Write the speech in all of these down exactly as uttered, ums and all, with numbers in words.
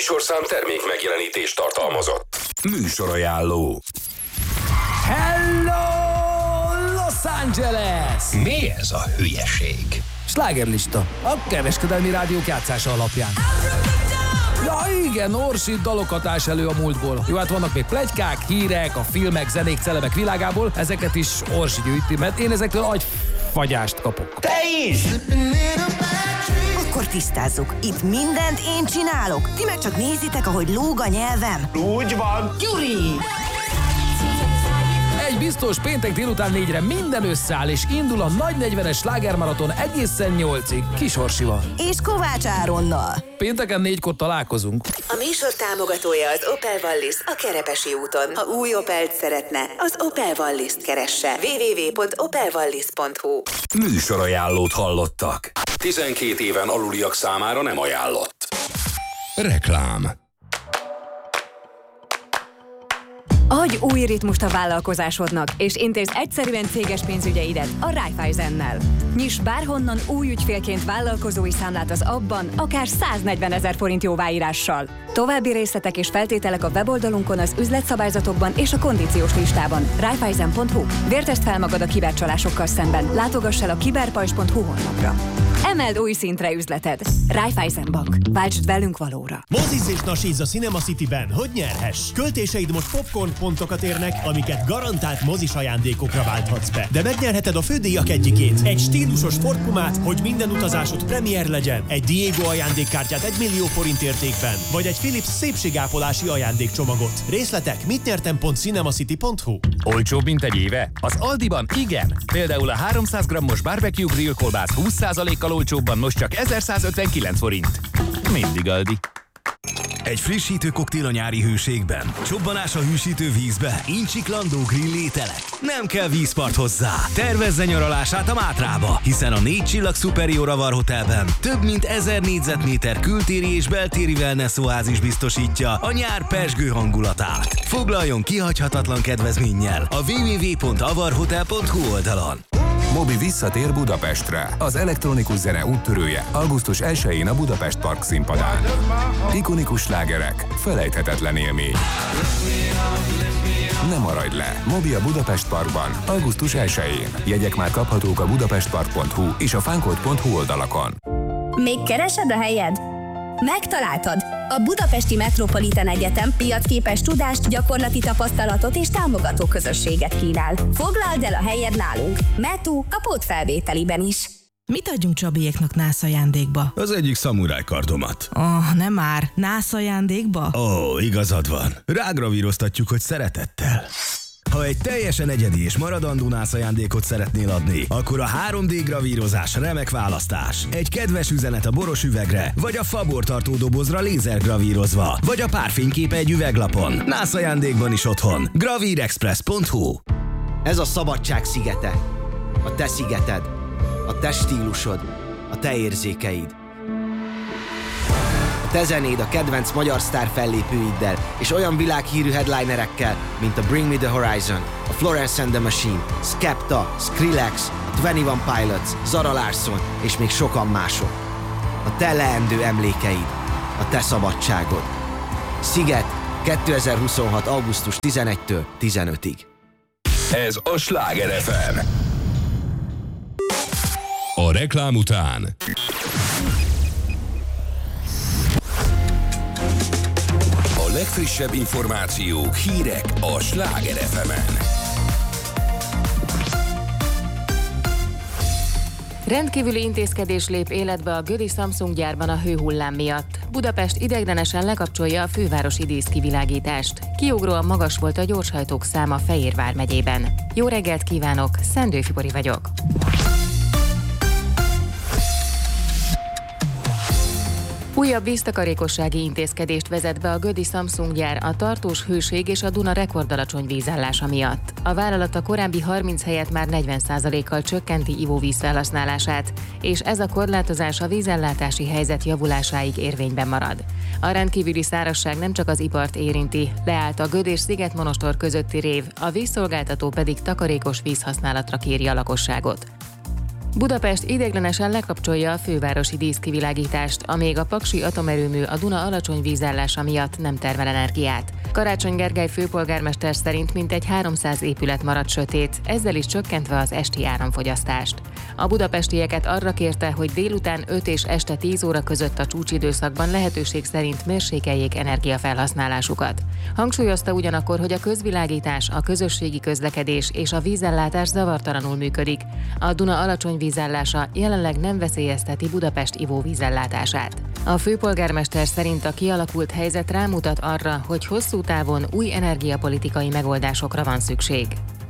műsorszám termék megjelenítést tartalmazott. Műsorajánló. Hello, Los Angeles! Mi ez a hülyeség? Slágerlista, a kereskedelmi rádiók játszása alapján. Ja igen, Orsi dalokat ás elő a múltból. Jó, hát vannak még pletykák, hírek, a filmek, zenék, celebek világából. Ezeket is Orsi gyűjti, mert én ezektől agyfagyást kapok. Te is! Akkor tisztázzuk. Itt mindent én csinálok. Ti meg csak nézitek, ahogy lóg a nyelvem. Úgy van. Gyuri! Egy biztos, péntek délután négyre minden összeáll, és indul a nagy negyvenes slágermaraton egészen nyolcig Kis Orsival. És Kovács Áronnal. Pénteken négykor találkozunk. A műsor támogatója az Opel Wallis a Kerepesi úton. Ha új Opelt szeretne, az Opel Wallis-t keresse. double-u double-u double-u pont opel wallis pont hu. Műsorajánlót hallottak. tizenkét éven aluliak számára nem ajánlott. Reklám. Adj új ritmust a vállalkozásodnak, és intézd egyszerűen céges pénzügyeidet a Raiffeisennel. Nyiss bárhonnan új ügyfélként vállalkozói számlát az abban, akár száznegyven ezer forint jóváírással. További részletek és feltételek a weboldalunkon, az üzletszabályzatokban és a kondíciós listában. Raiffeisen pont hu. Vértesd fel magad a kibercsalásokkal szemben. Látogass el a kiberpajzs pont hu honlapra. Emeld új szintre üzleted. Raiffeisen Bank. Váltsd velünk valóra. Mozizz és nasízz a Cinema Cityben, hogy nyerhess. Költéseid most popcorn pontokat érnek, amiket garantált mozis ajándékokra válthatsz be. De megnyerheted a fődíjak egyikét. Egy stílusos Ford Pumát, hogy minden utazásod premier legyen. Egy Diego ajándékkártyát egy millió forint értékben. Vagy egy Philips szépségápolási ajándékcsomagot. Részletek mit nyertem pont cinemacity pont hu. Olcsóbb, mint egy éve? Az Aldiban igen. Például a háromszáz grammos barbecue grill kolbász húsz százalékkal olcsóbban most csak ezerszázötvenkilenc forint. Mindig Aldi. Egy frissítő koktél a nyári hőségben, csobbanás a hűsítő vízbe, incsiklandó grill ételek. Nem kell vízpart hozzá. Tervezze nyaralását a Mátrába, hiszen a négy csillag Superior Avar Hotelben több mint ezer négyzetméter kültéri és beltéri wellness is biztosítja a nyár pezsgő hangulatát. Foglaljon kihagyhatatlan kedvezménnyel a double-u double-u double-u pont avarhotel pont hu oldalon. Mobi visszatér Budapestre. Az elektronikus zene úttörője augusztus elsején a Budapest Park színpadán. Ikonikus slágerek, felejthetetlen élmény. Ne maradj le! Mobi a Budapest Parkban augusztus elsején. Jegyek már kaphatók a budapestpark pont hu és a funcode pont hu oldalakon. Még keresed a helyed? Megtaláltad! A Budapesti Metropolitan Egyetem piacképes tudást, gyakorlati tapasztalatot és támogató közösséget kínál. Foglald el a helyed nálunk. Metu a pótfelvételiben is. Mit adjunk Csabiéknak nász ajándékba? Az egyik szamuráj kardomat. Oh, nem már. Nász ajándékba? Ó, oh, igazad van. Rágravíroztatjuk, hogy szeretettel. Ha egy teljesen egyedi és maradandó nász ajándékot szeretnél adni, akkor a három dé gravírozás remek választás. Egy kedves üzenet a boros üvegre, vagy a fabortartó dobozra lézergravírozva, vagy a párfényképe egy üveglapon. Nász ajándékban is otthon. gravírexpress pont hu. Ez a szabadság szigete. A te szigeted. A te stílusod. A te érzékeid. A te zenéd a kedvenc magyar sztár fellépőiddel, és olyan világhírű headlinerekkel, mint a Bring Me The Horizon, a Florence and the Machine, Skepta, Skrillex, a twenty-one Pilots, Zara Larsson és még sokan mások. A te leendő emlékeid, a te szabadságod. Sziget kétezer-huszonhat. augusztus tizenegyedikétől tizenötödikéig. Ez a Sláger ef em. A reklám után a legfrissebb információk, hírek a Sláger ef emen. Rendkívüli intézkedés lép életbe a Gödi Samsung gyárban a hőhullám miatt. Budapest ideiglenesen lekapcsolja a fővárosi díszkivilágítást. Kiugróan magas volt a gyorshajtók száma Fejérvár megyében. Jó reggelt kívánok, Szendő Fibori vagyok. Újabb víztakarékossági intézkedést vezet be a Gödi Samsung gyár a tartós hőség és a Duna rekordalacsony vízállása miatt. A vállalat a korábbi harminc helyett már negyven százalékkal csökkenti ivóvíz felhasználását, és ez a korlátozás a vízellátási helyzet javulásáig érvényben marad. A rendkívüli szárazság nem csak az ipart érinti, leállt a Göd és Szigetmonostor közötti rév, a vízszolgáltató pedig takarékos vízhasználatra kéri a lakosságot. Budapest ideiglenesen lekapcsolja a fővárosi díszkivilágítást, amíg a paksi atomerőmű a Duna alacsony vízállása miatt nem termel energiát. Karácsony Gergely főpolgármester szerint mintegy háromszáz épület maradt sötét, ezzel is csökkentve az esti áramfogyasztást. A budapestieket arra kérte, hogy délután öt és este tíz óra között a csúcsidőszakban lehetőség szerint mérsékeljék energiafelhasználásukat. Hangsúlyozta ugyanakkor, hogy a közvilágítás, a közösségi közlekedés és a vízellátás zavartalanul működik. A Duna alacsony vízállása jelenleg nem veszélyezteti Budapest ivóvízellátását. A főpolgármester szerint a kialakult helyzet rámutat arra, hogy hosszú távon új energiapolitikai megoldásokra van szükség.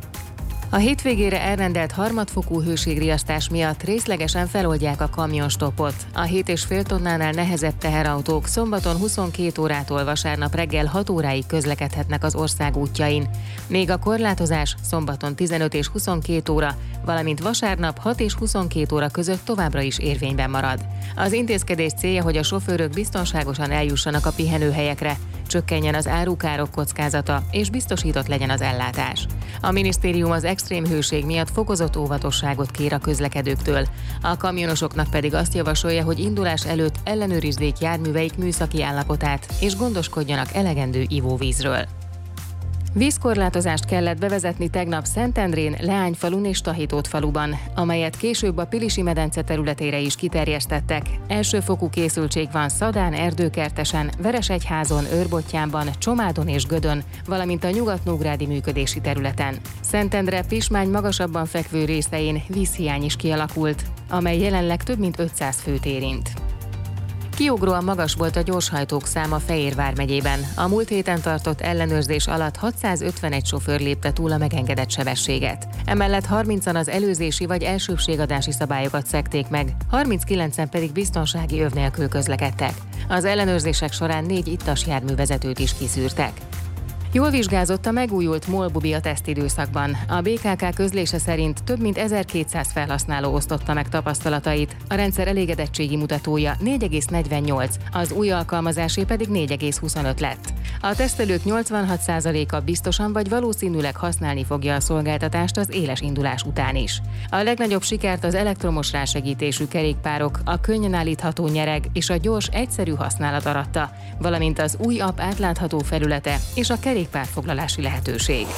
A hétvégére elrendelt harmadfokú hőségriasztás miatt részlegesen feloldják a kamionstoppot. A hét és fél tonnánál nehezebb teherautók szombaton huszonkét órától vasárnap reggel hat óráig közlekedhetnek az ország útjain. Még a korlátozás szombaton tizenöt és huszonkét óra, valamint vasárnap hat és huszonkét óra között továbbra is érvényben marad. Az intézkedés célja, hogy a sofőrök biztonságosan eljussanak a pihenőhelyekre, csökkenjen az árukárok kockázata és biztosított legyen az ellátás. A minisztérium az extrém hőség miatt fokozott óvatosságot kér a közlekedőktől. A kamionosoknak pedig azt javasolja, hogy indulás előtt ellenőrizzék járműveik műszaki állapotát és gondoskodjanak elegendő ivóvízről. Vízkorlátozást kellett bevezetni tegnap Szentendrén, Leányfalun és Tahitótfaluban, amelyet később a Pilisi-medence területére is kiterjesztettek. Elsőfokú készültség van Szadán, Erdőkertesen, Veresegyházon, Őrbottyánban, Csomádon és Gödön, valamint a nyugat-nógrádi működési területen. Szentendre Pismány magasabban fekvő részein vízhiány is kialakult, amely jelenleg több mint ötszáz főt érint. Kiugróan magas volt a gyorshajtók száma Fejér vármegyében. A múlt héten tartott ellenőrzés alatt hatszázötvenegy sofőr lépte túl a megengedett sebességet. Emellett harmincan az előzési vagy elsőbségadási szabályokat szegték meg, harminckilencen pedig biztonsági öv nélkül közlekedtek. Az ellenőrzések során négy ittas járművezetőt is kiszűrtek. Jól vizsgázott a megújult MOL-bubi a tesztidőszakban. A bé ká ká közlése szerint több mint ezerkétszáz felhasználó osztotta meg tapasztalatait. A rendszer elégedettségi mutatója négy egész negyvennyolc, az új alkalmazásé pedig négy egész huszonöt lett. A tesztelők nyolcvanhat százaléka biztosan vagy valószínűleg használni fogja a szolgáltatást az éles indulás után is. A legnagyobb sikert az elektromos rásegítésű kerékpárok, a könnyen állítható nyereg és a gyors, egyszerű használat aratta, valamint az új app átlátható felülete és a kerékpárfoglalási lehetőség.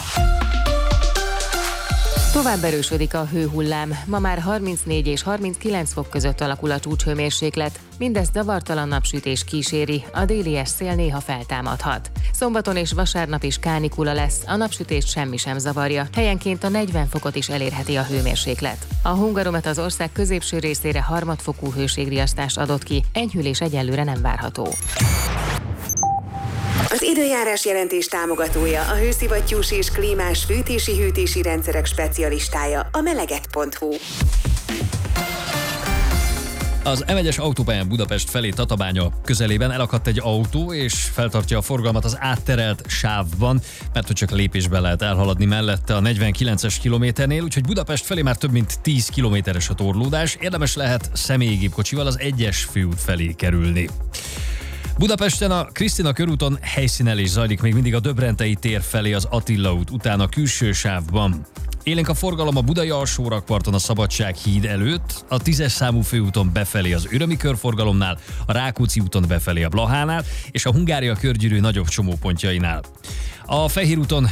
Tovább erősödik a hőhullám, ma már harmincnégy és harminckilenc fok között alakul a csúcshőmérséklet, mindezt zavartalan napsütés kíséri, a délies szél néha feltámadhat. Szombaton és vasárnap is kánikula lesz, a napsütést semmi sem zavarja, helyenként a negyven fokot is elérheti a hőmérséklet. A Hungaromet az ország középső részére harmadfokú hőségriasztást adott ki, enyhülés egyelőre nem várható. Az időjárás jelentés támogatója a hőszivattyús és klímás fűtési-hűtési rendszerek specialistája, a meleget pont hu. Az em egyes autópályán Budapest felé Tatabánya közelében elakadt egy autó, és feltartja a forgalmat az átterelt sávban, mert hogy csak lépésben lehet elhaladni mellette a negyvenkilences kilométernél, úgyhogy Budapest felé már több mint tíz kilométeres a torlódás, érdemes lehet személygépkocsival az egyes főút felé kerülni. Budapesten a Krisztina körúton helyszínelés zajlik még mindig a Döbrentei tér felé az Attila út után a külső sávban. Élénk a forgalom a Budai alsórakparton a Szabadság híd előtt, a tízes számú főúton befelé az Ürömi körforgalomnál, a Rákóczi úton befelé a Blahánál és a Hungária körgyűrű nagyobb csomópontjainál. A Fehér úton